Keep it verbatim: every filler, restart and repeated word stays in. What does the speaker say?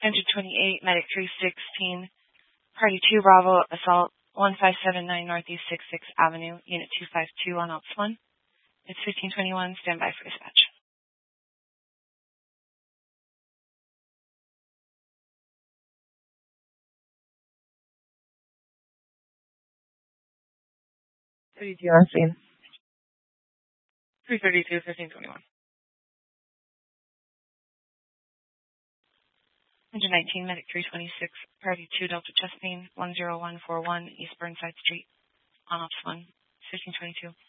Engine twenty-eight, Medic three sixteen, Party two Bravo, Assault one five seven nine Northeast sixty-sixth Avenue, Unit two five two on Ops one. It's fifteen twenty-one, stand by for dispatch. thirty-two on scene. three thirty-two, fifteen twenty-one. Engine nineteen, Medic three twenty-six, Party two Delta Chesapeake, one zero one four one East Burnside Street, on Ops one, fifteen twenty-two.